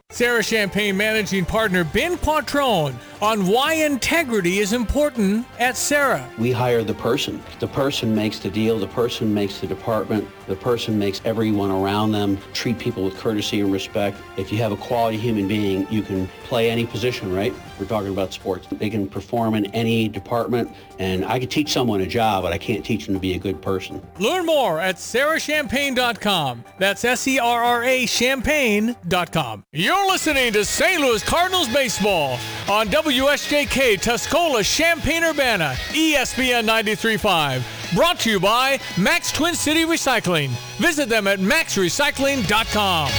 Sarah Champagne Managing Partner Ben Quattrone on why integrity is important at Sarah. We hire the person. The person makes the deal. The person makes the department. The person makes everyone around them treat people with courtesy and respect. If you have a quality human being, you can play any position, right? We're talking about sports. They can perform in any department, and I could teach someone a job, but I can't teach them to be a good person. Learn more at sarahchampagne.com. That's SERRA champagne.com. You're listening to St. Louis Cardinals baseball on WSJK Tuscola Champaign-Urbana, ESPN 93.5. Brought to you by Max Twin City Recycling. Visit them at maxrecycling.com.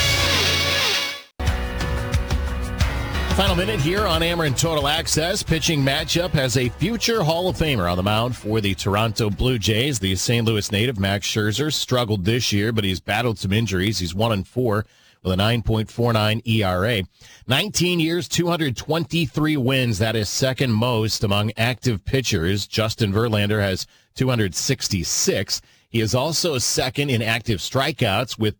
Final minute here on Ameren Total Access. Pitching matchup has a future Hall of Famer on the mound for the Toronto Blue Jays. The St. Louis native Max Scherzer struggled this year, but he's battled some injuries. He's 1-4 with a 9.49 ERA. 19 years, 223 wins. That is second most among active pitchers. Justin Verlander has 266. He is also second in active strikeouts with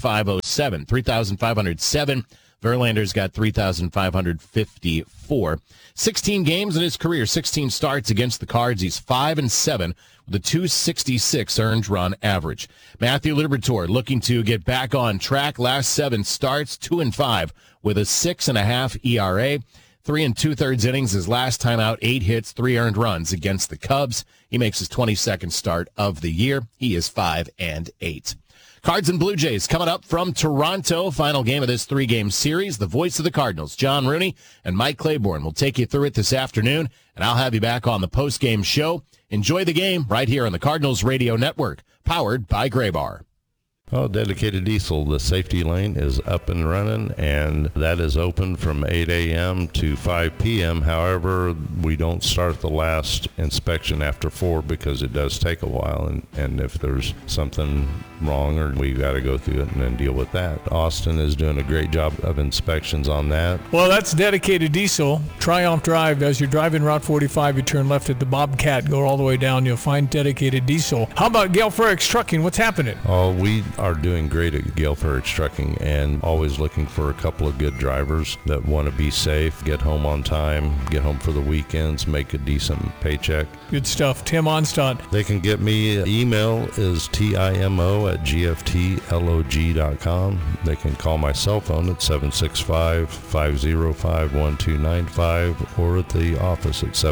3,507. Verlander's got 3,554. 16 games in his career, 16 starts against the Cards. He's 5-7 with a 266 earned run average. Matthew Liberatore looking to get back on track. Last 7 starts, 2-5 with a 6.5 ERA. 3 2/3 innings his last time out, 8 hits, 3 earned runs against the Cubs. He makes his 22nd start of the year. He is 5-8. Cards and Blue Jays coming up from Toronto. Final game of this 3-game series. The voice of the Cardinals, John Rooney and Mike Claiborne, will take you through it this afternoon, and I'll have you back on the post-game show. Enjoy the game right here on the Cardinals Radio Network, powered by Graybar. Oh, Dedicated Diesel, the safety lane is up and running, and that is open from 8 a.m. to 5 p.m. However, we don't start the last inspection after 4 because it does take a while, and if there's something wrong, or we got to go through it and then deal with that. Austin is doing a great job of inspections on that. Well, that's Dedicated Diesel. Triumph Drive. As you're driving Route 45, you turn left at the Bobcat, go all the way down, you'll find Dedicated Diesel. How about Gale Frericks Trucking? What's happening? Oh, we are doing great at Gale Frericks Trucking, and always looking for a couple of good drivers that want to be safe, get home on time, get home for the weekends, make a decent paycheck. Good stuff. Tim Onstadt. They can get me. Email is timo@gftlog.com. They can call my cell phone at 765-505-1295 or at the office at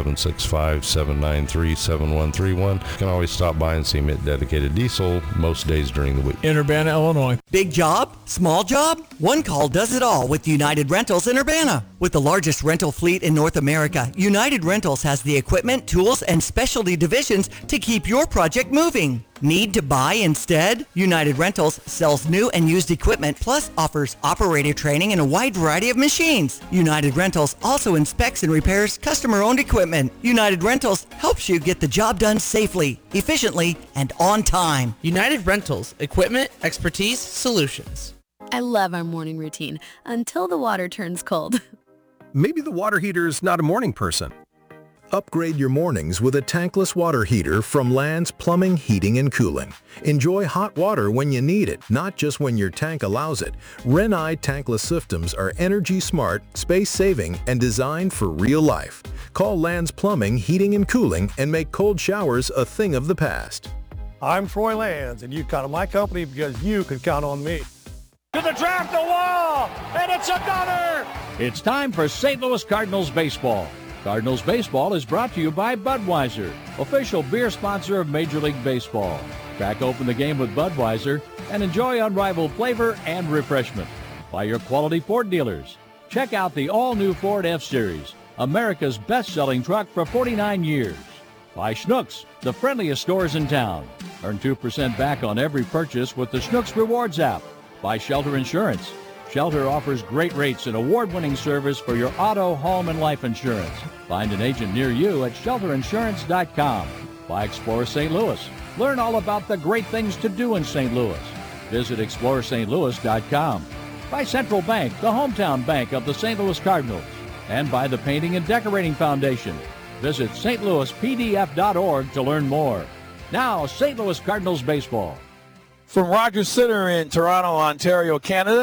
765-793-7131. You can always stop by and see me at Dedicated Diesel most days during the week. In Urbana, Illinois. Big job? Small job? One call does it all with United Rentals in Urbana. With the largest rental fleet in North America, United Rentals has the equipment, tools, and specialty divisions to keep your project moving. Need to buy instead? United Rentals sells new and used equipment, plus offers operator training and a wide variety of machines. United Rentals also inspects and repairs customer-owned equipment. United Rentals helps you get the job done safely, efficiently, and on time. United Rentals, equipment, expertise, solutions. I love our morning routine until the water turns cold. Maybe the water heater is not a morning person. Upgrade your mornings with a tankless water heater from Land's Plumbing, Heating, and Cooling. Enjoy hot water when you need it, not just when your tank allows it. Renai tankless systems are energy smart, space-saving, and designed for real life. Call Land's Plumbing, Heating, and Cooling and make cold showers a thing of the past. I'm Troy Lands, and you count on my company because you can count on me. To the draft, the wall, and it's another! It's time for St. Louis Cardinals baseball. Cardinals baseball is brought to you by Budweiser, official beer sponsor of Major League Baseball. Crack open the game with Budweiser and enjoy unrivaled flavor and refreshment. By your quality Ford dealers. Check out the all-new Ford F-Series, America's best-selling truck for 49 years. By Schnucks, the friendliest stores in town. Earn 2% back on every purchase with the Schnucks Rewards app. By Shelter Insurance. Shelter offers great rates and award-winning service for your auto, home, and life insurance. Find an agent near you at shelterinsurance.com. By Explore St. Louis. Learn all about the great things to do in St. Louis. Visit exploreStLouis.com. By Central Bank, the hometown bank of the St. Louis Cardinals. And by the Painting and Decorating Foundation. Visit stlouispdf.org to learn more. Now, St. Louis Cardinals baseball. From Rogers Center in Toronto, Ontario, Canada,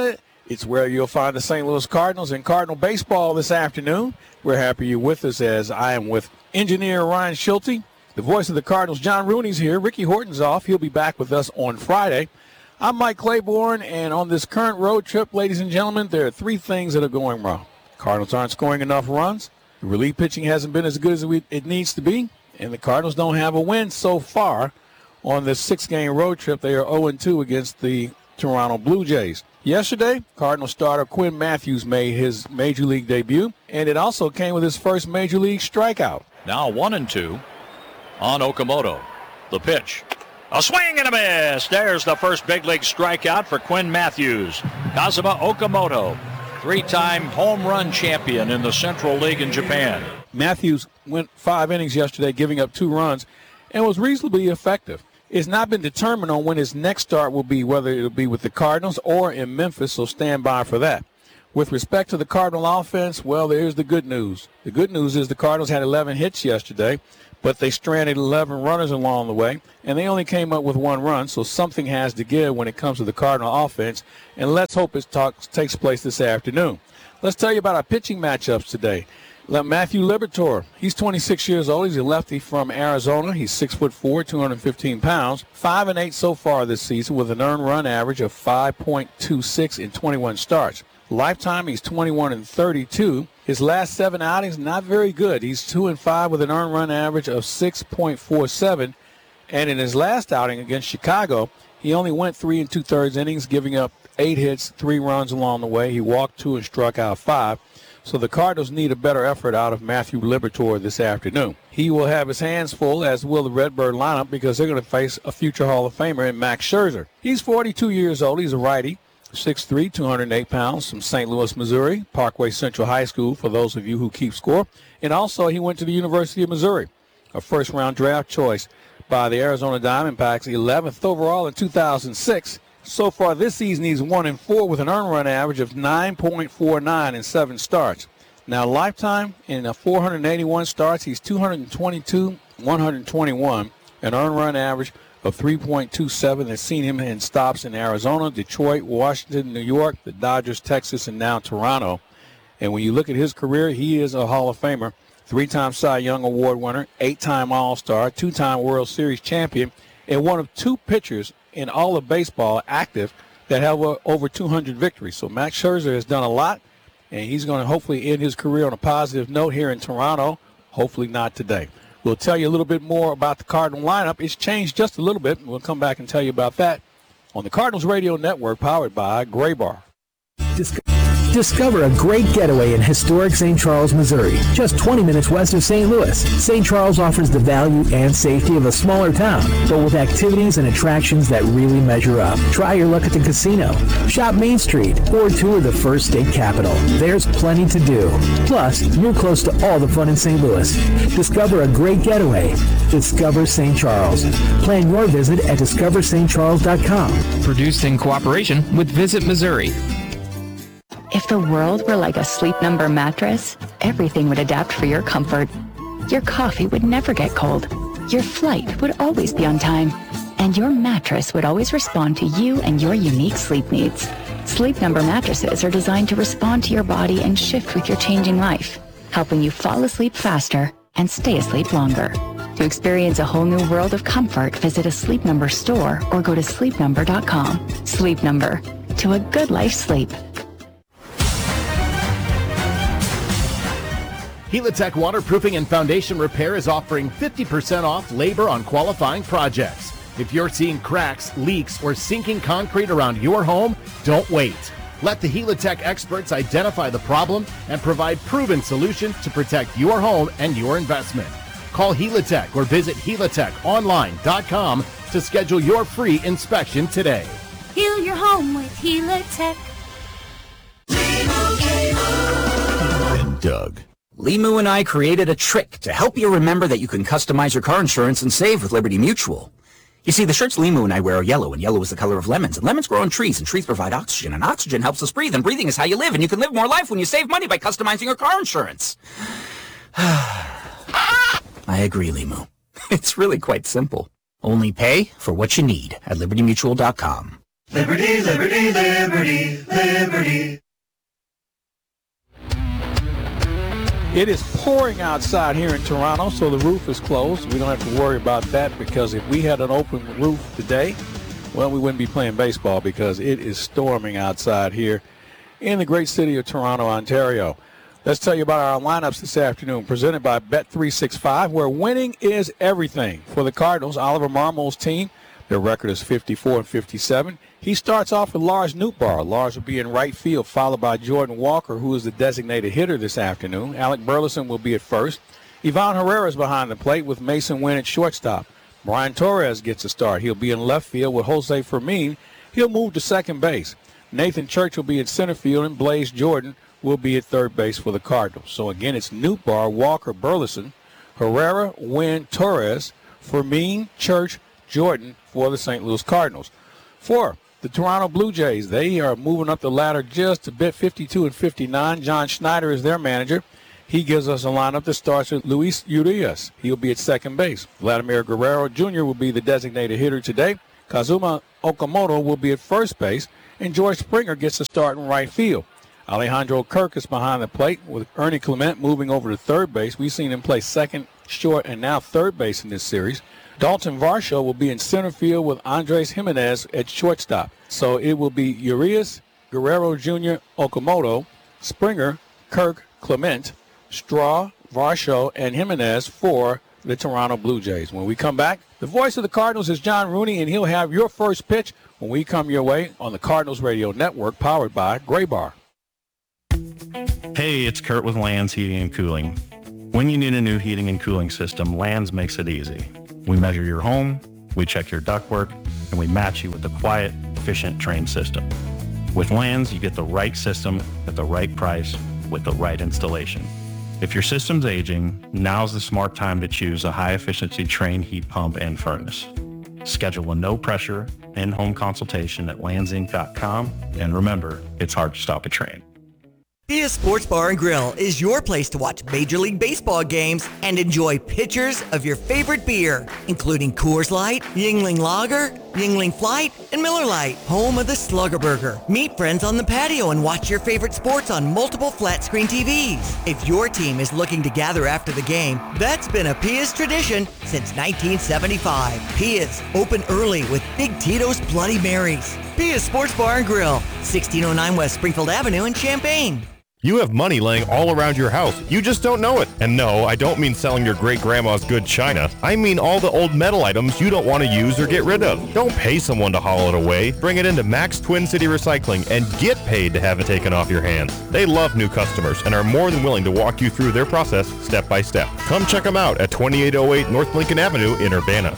It's where you'll find the St. Louis Cardinals and Cardinal baseball this afternoon. We're happy you're with us, as I am with engineer Ryan Schulte. The voice of the Cardinals, John Rooney's here. Ricky Horton's off. He'll be back with us on Friday. I'm Mike Claiborne, and on this current road trip, ladies and gentlemen, there are three things that are going wrong. Cardinals aren't scoring enough runs. The relief pitching hasn't been as good as it needs to be, and the Cardinals don't have a win so far on this 6-game road trip. They are 0-2 against the Toronto Blue Jays. Yesterday, Cardinal starter Quinn Matthews made his Major League debut, and it also came with his first Major League strikeout. Now 1-2 on Okamoto. The pitch. A swing and a miss. There's the first big league strikeout for Quinn Matthews. Kazuma Okamoto, 3-time home run champion in the Central League in Japan. Matthews went 5 innings yesterday, giving up 2 runs, and was reasonably effective. It's not been determined on when his next start will be, whether it'll be with the Cardinals or in Memphis, so stand by for that. With respect to the Cardinal offense, well, there's the good news. The good news is the Cardinals had 11 hits yesterday, but they stranded 11 runners along the way, and they only came up with 1 run, so something has to give when it comes to the Cardinal offense, and let's hope it takes place this afternoon. Let's tell you about our pitching matchups today. Matthew Liberatore, he's 26 years old. He's a lefty from Arizona. He's 6'4", 215 pounds, 5-8 so far this season with an earned run average of 5.26 in 21 starts. Lifetime, he's 21-32. His last 7 outings, not very good. He's 2-5 with an earned run average of 6.47. And in his last outing against Chicago, he only went 3 2/3 innings, giving up 8 hits, 3 runs along the way. He walked 2 and struck out 5. So the Cardinals need a better effort out of Matthew Liberatore this afternoon. He will have his hands full, as will the Redbird lineup, because they're going to face a future Hall of Famer in Max Scherzer. He's 42 years old. He's a righty, 6'3", 208 pounds, from St. Louis, Missouri, Parkway Central High School, for those of you who keep score. And also, he went to the University of Missouri, a first-round draft choice by the Arizona Diamondbacks, 11th overall in 2006. So far this season, he's 1-4 with an earned run average of 9.49 in 7 starts. Now, lifetime in 481 starts, he's 222, 121, an earned run average of 3.27. They've seen him in stops in Arizona, Detroit, Washington, New York, the Dodgers, Texas, and now Toronto. And when you look at his career, he is a Hall of Famer, 3-time Cy Young Award winner, 8-time All-Star, 2-time World Series champion, and one of 2 pitchers in all of baseball active that have over 200 victories. So Max Scherzer has done a lot, and he's going to hopefully end his career on a positive note here in Toronto, hopefully not today. We'll tell you a little bit more about the Cardinal lineup. It's changed just a little bit, and we'll come back and tell you about that on the Cardinals Radio Network, powered by Gray Bar. Discover a great getaway in historic St. Charles, Missouri, just 20 minutes west of St. Louis. St. Charles offers the value and safety of a smaller town, but with activities and attractions that really measure up. Try your luck at the casino, shop Main Street, or tour the First State Capitol. There's plenty to do. Plus, you're close to all the fun in St. Louis. Discover a great getaway. Discover St. Charles. Plan your visit at discoverstcharles.com. Produced in cooperation with Visit Missouri. If the world were like a Sleep Number mattress, everything would adapt for your comfort. Your coffee would never get cold. Your flight would always be on time. And your mattress would always respond to you and your unique sleep needs. Sleep Number mattresses are designed to respond to your body and shift with your changing life, helping you fall asleep faster and stay asleep longer. To experience a whole new world of comfort, visit a Sleep Number store or go to sleepnumber.com. Sleep Number. To a good night's sleep. Helitech Waterproofing and Foundation Repair is offering 50% off labor on qualifying projects. If you're seeing cracks, leaks, or sinking concrete around your home, don't wait. Let the Helitech experts identify the problem and provide proven solutions to protect your home and your investment. Call Helitech or visit helitechonline.com to schedule your free inspection today. Heal your home with Helitech. And Doug. Limu and I created a trick to help you remember that you can customize your car insurance and save with Liberty Mutual. You see, the shirts Limu and I wear are yellow, and yellow is the color of lemons, and lemons grow on trees, and trees provide oxygen, and oxygen helps us breathe, and breathing is how you live, and you can live more life when you save money by customizing your car insurance. I agree, Limu. It's really quite simple. Only pay for what you need at LibertyMutual.com. Liberty, liberty, liberty, liberty. It is pouring outside here in Toronto, so the roof is closed. We don't have to worry about that because if we had an open roof today, well, we wouldn't be playing baseball because it is storming outside here in the great city of Toronto, Ontario. Let's tell you about our lineups this afternoon, presented by Bet365, where winning is everything. For the Cardinals, Oliver Marmole's team, their record is 54-57. He starts off with Lars Nootbaar. Lars will be in right field, followed by Jordan Walker, who is the designated hitter this afternoon. Alec Burleson will be at first. Ivan Herrera is behind the plate with Mason Wynn at shortstop. Brian Torres gets a start. He'll be in left field with Jose Fermin. He'll move to second base. Nathan Church will be at center field, and Blaze Jordan will be at third base for the Cardinals. So again, it's Nootbaar, Walker, Burleson, Herrera, Wynn, Torres, Fermin, Church, Jordan for the St. Louis Cardinals. For the Toronto Blue Jays, they are moving up the ladder just a bit, 52-59. John Schneider is their manager. He gives us a lineup that starts with Luis Urias. He'll be at second base. Vladimir Guerrero Jr. will be the designated hitter today. Kazuma Okamoto will be at first base. And George Springer gets a start in right field. Alejandro Kirk is behind the plate with Ernie Clement moving over to third base. We've seen him play second, short, and now third base in this series. Dalton Varsho will be in center field with Andres Jimenez at shortstop. So it will be Urias, Guerrero Jr., Okamoto, Springer, Kirk, Clement, Straw, Varsho, and Jimenez for the Toronto Blue Jays. When we come back, the voice of the Cardinals is John Rooney, and he'll have your first pitch when we come your way on the Cardinals Radio Network, powered by Gray Bar. Hey, it's Kurt with Lands Heating and Cooling. When you need a new heating and cooling system, Lands makes it easy. We measure your home, we check your ductwork, and we match you with a quiet, efficient, trained system. With Lands, you get the right system at the right price with the right installation. If your system's aging, now's the smart time to choose a high-efficiency trained heat pump and furnace. Schedule a no-pressure, in-home consultation at landsinc.com, and remember, it's hard to stop a train. Pia Sports Bar and Grill is your place to watch Major League Baseball games and enjoy pitchers of your favorite beer, including Coors Light, Yuengling Lager, Yuengling Flight, and Miller Lite, home of the Slugger Burger. Meet friends on the patio and watch your favorite sports on multiple flat-screen TVs. If your team is looking to gather after the game, that's been a Pia's tradition since 1975. Pia's, open early with Big Tito's Bloody Marys. Pia's Sports Bar and Grill, 1609 West Springfield Avenue in Champaign. You have money laying all around your house. You just don't know it. And no, I don't mean selling your great-grandma's good china. I mean all the old metal items you don't want to use or get rid of. Don't pay someone to haul it away. Bring it into Max Twin City Recycling and get paid to have it taken off your hands. They love new customers and are more than willing to walk you through their process step by step. Come check them out at 2808 North Lincoln Avenue in Urbana.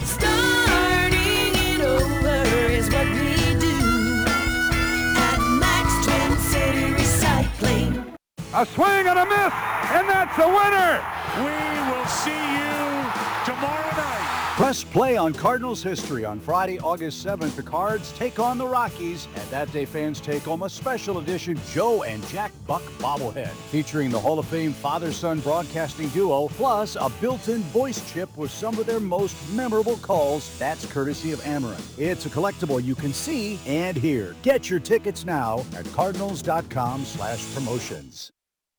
A swing and a miss, and that's a winner! We will see you tomorrow night. Press play on Cardinals history. On Friday, August 7th, the Cards take on the Rockies, and that day fans take home a special edition Joe and Jack Buck bobblehead, featuring the Hall of Fame father-son broadcasting duo, plus a built-in voice chip with some of their most memorable calls. That's courtesy of Amarin. It's a collectible you can see and hear. Get your tickets now at cardinals.com/promotions.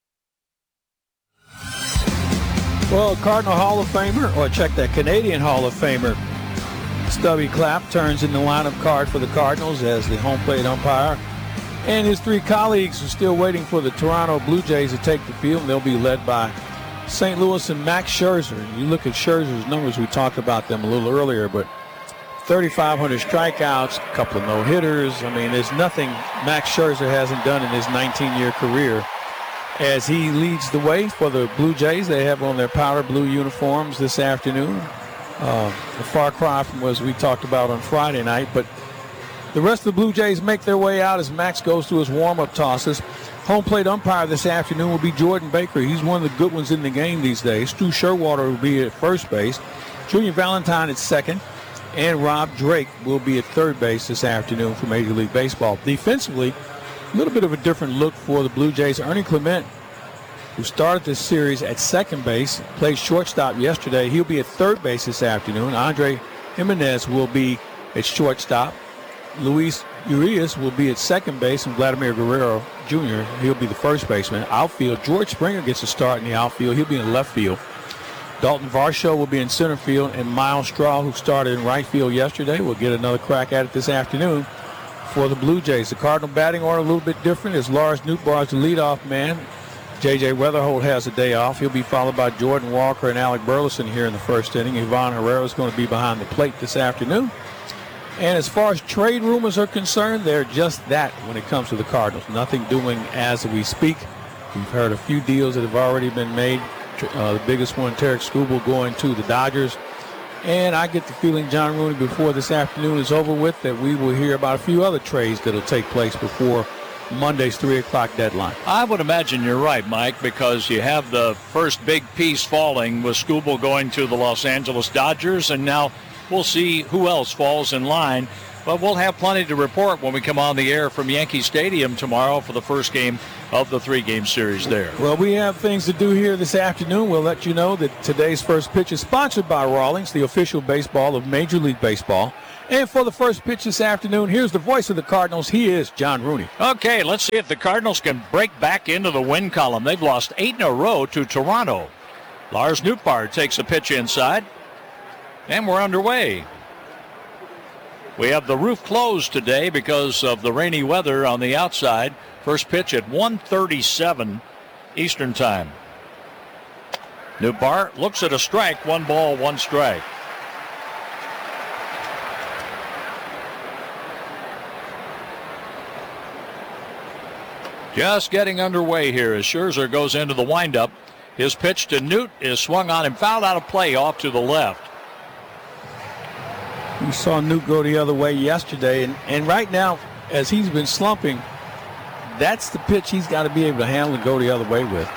Well, Cardinal Hall of Famer, or check that, Canadian Hall of Famer, Stubby Clapp turns in the lineup card for the Cardinals as the home plate umpire. And his three colleagues are still waiting for the Toronto Blue Jays to take the field. They'll be led by St. Louis and Max Scherzer. You look at Scherzer's numbers, we talked about them a little earlier, but 3,500 strikeouts, a couple of no-hitters. I mean, there's nothing Max Scherzer hasn't done in his 19-year career. As he leads the way for the Blue Jays, they have on their powder blue uniforms this afternoon. A far cry from what we talked about on Friday night, but the rest of the Blue Jays make their way out as Max goes through his warm-up tosses. Home plate umpire this afternoon will be Jordan Baker. He's one of the good ones in the game these days. Stu Sherwater will be at first base. Junior Valentine at second. And Rob Drake will be at third base this afternoon for Major League Baseball. Defensively, a little bit of a different look for the Blue Jays. Ernie Clement, who started this series at second base, played shortstop yesterday. He'll be at third base this afternoon. Andre Jimenez will be at shortstop. Luis Urias will be at second base, and Vladimir Guerrero Jr., he'll be the first baseman. Outfield, George Springer gets a start in the outfield. He'll be in left field. Dalton Varsho will be in center field, and Miles Straw, who started in right field yesterday, will get another crack at it this afternoon for the Blue Jays. The Cardinal batting order a little bit different as Lars Nootbaar is the leadoff man. J.J. Weatherholt has a day off. He'll be followed by Jordan Walker and Alec Burleson here in the first inning. Ivan Herrera is going to be behind the plate this afternoon. And as far as trade rumors are concerned, they're just that when it comes to the Cardinals. Nothing doing as we speak. We've heard a few deals that have already been made. The biggest one, Tarek Skubal going to the Dodgers. And I get the feeling, John Rooney, before this afternoon is over with, that we will hear about a few other trades that will take place before Monday's 3 o'clock deadline. I would imagine you're right, Mike, because you have the first big piece falling with Skubal going to the Los Angeles Dodgers, and now we'll see who else falls in line. But we'll have plenty to report when we come on the air from Yankee Stadium tomorrow for the first game of the 3-game series there. Well, we have things to do here this afternoon. We'll let you know that today's first pitch is sponsored by Rawlings, the official baseball of Major League Baseball. And for the first pitch this afternoon, here's the voice of the Cardinals. He is John Rooney. Okay, let's see if the Cardinals can break back into the win column. They've lost 8 in a row to Toronto. Lars Nootbaar takes a pitch inside, and we're underway. We have the roof closed today because of the rainy weather on the outside. First pitch at 1:37 Eastern Time. Nootbaar looks at a strike, 1 ball, 1 strike. Just getting underway here as Scherzer goes into the windup. His pitch to Newt is swung on and fouled out of play off to the left. We saw Newt go the other way yesterday, and right now, as he's been slumping, that's the pitch he's got to be able to handle and go the other way with.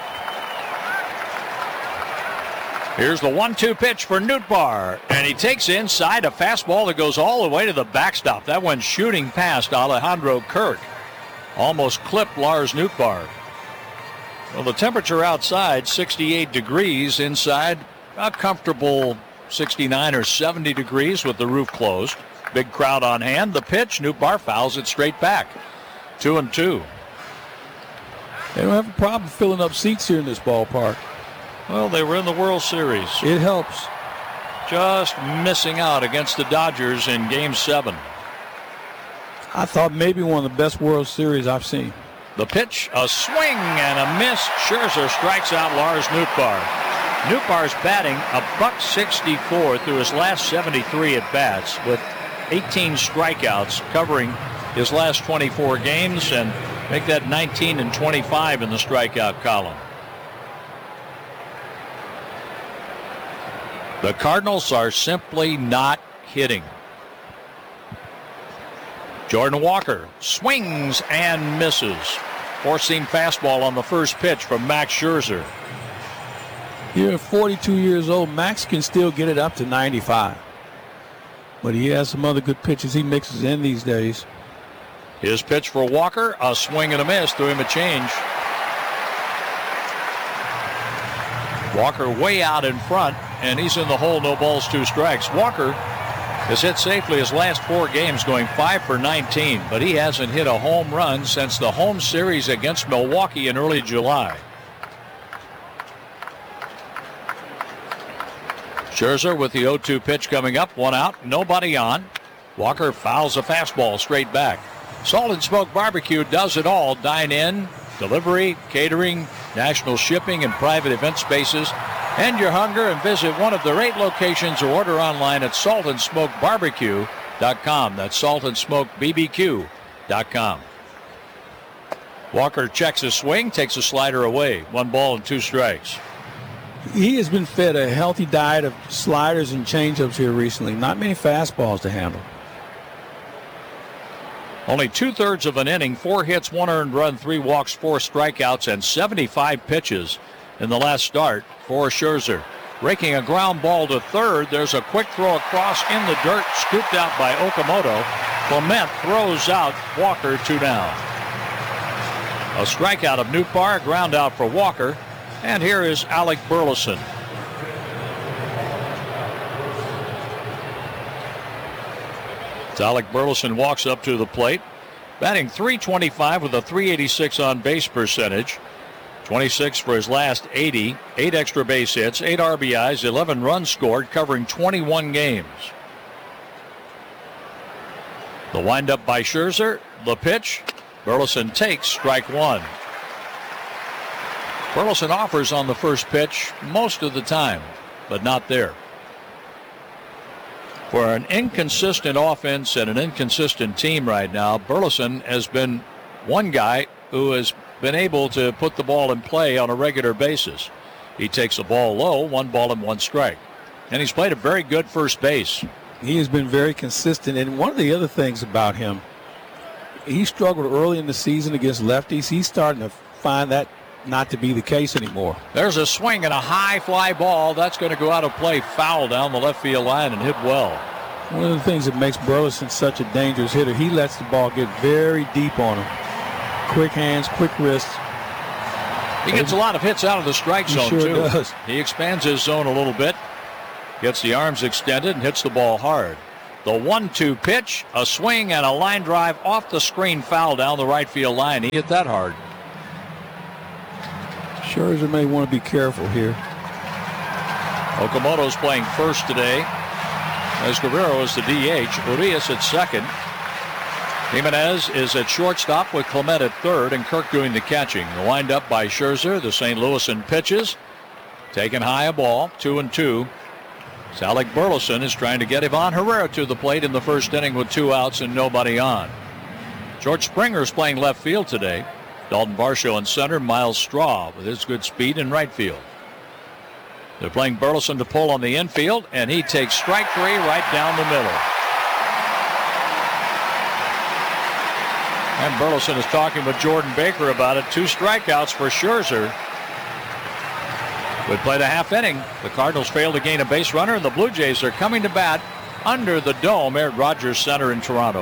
Here's the 1-2 pitch for Nootbaar, and he takes inside a fastball that goes all the way to the backstop. That went shooting past Alejandro Kirk. Almost clipped Lars Nootbaar. Well, the temperature outside, 68 degrees. Inside, a comfortable 69 or 70 degrees with the roof closed. Big crowd on hand. The pitch, Nootbaar fouls it straight back. 2-2. They don't have a problem filling up seats here in this ballpark. Well, they were in the World Series. It helps. Just missing out against the Dodgers in Game 7. I thought maybe one of the best World Series I've seen. The pitch, a swing and a miss. Scherzer strikes out Lars Nootbaar. Nootbaar's batting $164 through his last 73 at-bats with 18 strikeouts covering his last 24 games, and make that 19 and 25 in the strikeout column. The Cardinals are simply not hitting. Jordan Walker swings and misses. Four-seam fastball on the first pitch from Max Scherzer. Here at 42 years old, Max can still get it up to 95. But he has some other good pitches he mixes in these days. His pitch for Walker, a swing and a miss, threw him a change. Walker way out in front, and he's in the hole, no balls, 2 strikes. Walker has hit safely his last 4 games, going 5 for 19, but he hasn't hit a home run since the home series against Milwaukee in early July. Scherzer with the 0-2 pitch coming up, 1 out, nobody on. Walker fouls a fastball straight back. Salt and Smoke Barbecue does it all. Dine in, delivery, catering, national shipping, and private event spaces. End your hunger and visit one of their 8 locations or order online at saltandsmokebarbecue.com. That's saltandsmokebbq.com. Walker checks his swing, takes a slider away. 1 ball and 2 strikes. He has been fed a healthy diet of sliders and changeups here recently. Not many fastballs to handle. Only 2/3 of an inning, 4 hits, 1 earned run, 3 walks, 4 strikeouts, and 75 pitches in the last start for Scherzer. Raking a ground ball to third. There's a quick throw across in the dirt, scooped out by Okamoto. Clement throws out Walker, 2 down. A strikeout of Nootbaar, a ground out for Walker. And here is Alec Burleson. Alec Burleson walks up to the plate, batting .325 with a .386 on base percentage. 26 for his last 80, 8 extra base hits, 8 RBIs, 11 runs scored, covering 21 games. The windup by Scherzer, the pitch. Burleson takes strike one. Burleson offers on the first pitch most of the time, but not there. For an inconsistent offense and an inconsistent team right now, Burleson has been one guy who has been able to put the ball in play on a regular basis. He takes the ball low, 1 ball and 1 strike. And he's played a very good first base. He has been very consistent. And one of the other things about him, he struggled early in the season against lefties. He's starting to find that not to be the case anymore. There's a swing and a high fly ball. That's going to go out of play, foul down the left field line and hit well. One of the things that makes Burleson such a dangerous hitter, he lets the ball get very deep on him. Quick hands, quick wrists. He gets a lot of hits out of the strike zone, too. Does. He expands his zone a little bit, gets the arms extended, and hits the ball hard. The 1-2 pitch, a swing and a line drive off the screen, foul down the right field line. He hit that hard. Scherzer may want to be careful here. Okamoto's playing first today, as Guerrero is the DH. Urias at second. Jimenez is at shortstop with Clement at third, and Kirk doing the catching. The windup by Scherzer. The St. Louisan pitches. Taken high a ball, 2-2. Alec Burleson is trying to get Ivan Herrera to the plate in the first inning with 2 outs and nobody on. George Springer is playing left field today. Dalton Varsho in center. Miles Straw with his good speed in right field. They're playing Burleson to pull on the infield, and he takes strike 3 right down the middle. And Burleson is talking with Jordan Baker about it. 2 strikeouts for Scherzer. We played a half inning. The Cardinals failed to gain a base runner, and the Blue Jays are coming to bat under the dome at Rogers Center in Toronto.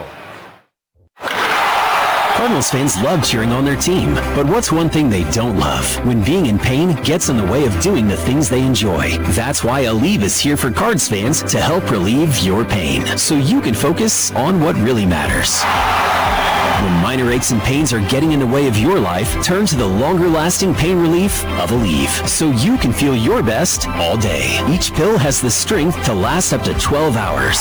Cardinals fans love cheering on their team, but what's one thing they don't love? When being in pain gets in the way of doing the things they enjoy. That's why Aleve is here for Cards fans to help relieve your pain, so you can focus on what really matters. When minor aches and pains are getting in the way of your life, turn to the longer-lasting pain relief of Aleve, so you can feel your best all day. Each pill has the strength to last up to 12 hours.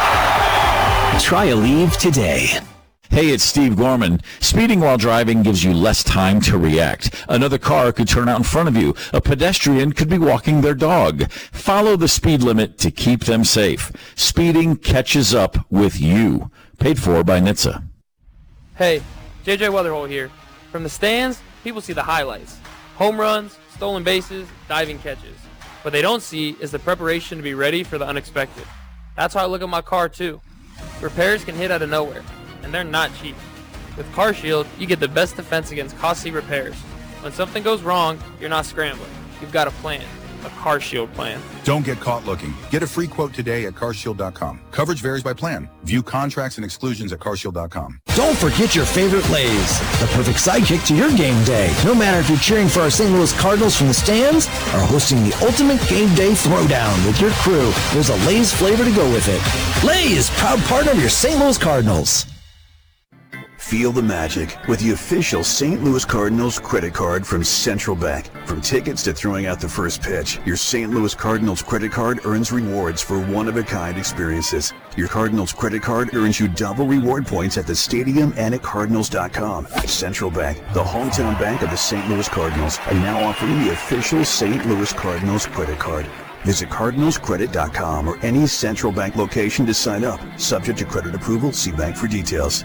Try Aleve today. Hey, it's Steve Gorman. Speeding while driving gives you less time to react. Another car could turn out in front of you. A pedestrian could be walking their dog. Follow the speed limit to keep them safe. Speeding catches up with you. Paid for by NHTSA. Hey, JJ Weatherhole here. From the stands, people see the highlights. Home runs, stolen bases, diving catches. What they don't see is the preparation to be ready for the unexpected. That's how I look at my car too. Repairs can hit out of nowhere, and they're not cheap. With CarShield, you get the best defense against costly repairs. When something goes wrong, you're not scrambling. You've got a plan. A CarShield plan. Don't get caught looking. Get a free quote today at carshield.com. Coverage varies by plan. View contracts and exclusions at carshield.com. Don't forget your favorite Lay's, the perfect sidekick to your game day. No matter if you're cheering for our St. Louis Cardinals from the stands or hosting the ultimate game day throwdown with your crew, there's a Lay's flavor to go with it. Lay's, proud partner of your St. Louis Cardinals. Feel the magic with the official St. Louis Cardinals credit card from Central Bank. From tickets to throwing out the first pitch, your St. Louis Cardinals credit card earns rewards for one-of-a-kind experiences. Your Cardinals credit card earns you double reward points at the stadium and at Cardinals.com. Central Bank, the hometown bank of the St. Louis Cardinals, are now offering the official St. Louis Cardinals credit card. Visit CardinalsCredit.com or any Central Bank location to sign up. Subject to credit approval, see bank for details.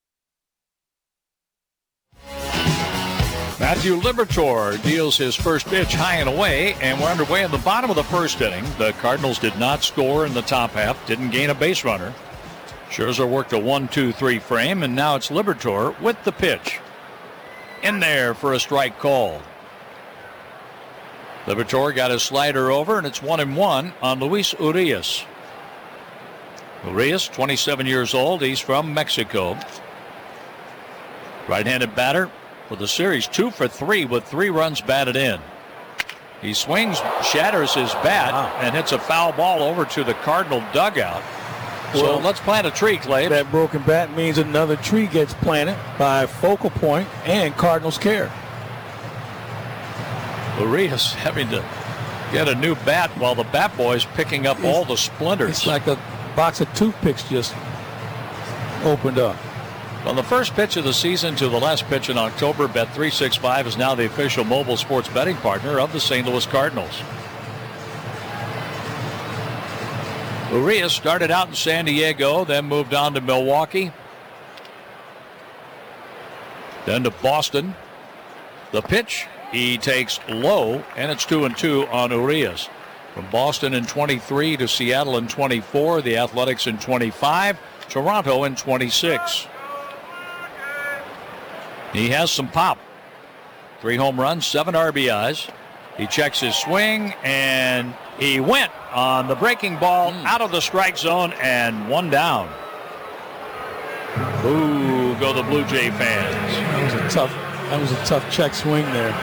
Matthew Liberatore deals his first pitch high and away, and we're underway in the bottom of the first inning. The Cardinals did not score in the top half, didn't gain a base runner. Scherzer worked a 1-2-3 frame, and now it's Liberatore with the pitch. In there for a strike call. Liberatore got his slider over, and it's 1-1 on Luis Urias. Urias, 27 years old. He's from Mexico. Right-handed batter. For the series, 2 for 3 with 3 runs batted in. He swings, shatters his bat, and hits a foul ball over to the Cardinal dugout. So let's plant a tree, Clay. That broken bat means another tree gets planted by Focal Point and Cardinals Care. Urias having to get a new bat while the Bat Boy's picking up all the splinters. It's like a box of toothpicks just opened up. From the first pitch of the season to the last pitch in October, Bet365 is now the official mobile sports betting partner of the St. Louis Cardinals. Urias started out in San Diego, then moved on to Milwaukee, then to Boston. The pitch he takes low, and it's 2-2 on Urias. From Boston in 23 to Seattle in 24, the Athletics in 25, Toronto in 26. He has some pop. 3 home runs, 7 RBIs. He checks his swing, and he went on the breaking ball out of the strike zone and 1 down. Ooh, go the Blue Jay fans. That was a tough check swing there.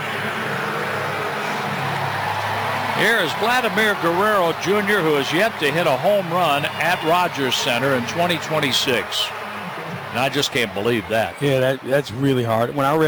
Here is Vladimir Guerrero Jr., who has yet to hit a home run at Rogers Center in 2026. And I just can't believe that. Yeah, that's really hard. When I read